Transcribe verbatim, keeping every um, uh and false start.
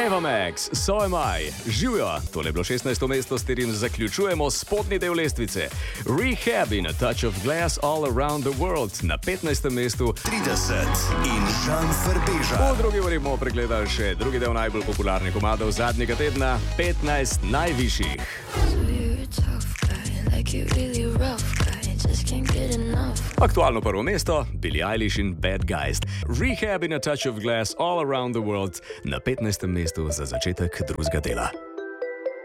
Eva Max, So Am I, živijo, tole je bilo šestnajsto mesto, s katerim zaključujemo spodnji del lestvice. Rehab in A Touch of Glass All Around the World na petnajstem mestu. trideset in Žan Frbeža. V drugi uri bomo pregledali še drugi del najbolj popularnih komadov zadnjega tedna, petnajst najvišjih. Aktualno prvo mesto, Billie Eilish in Bad Guys. Rehab in A Touch of Glass All Around the World na petnajstem mestu za začetek drugega dela.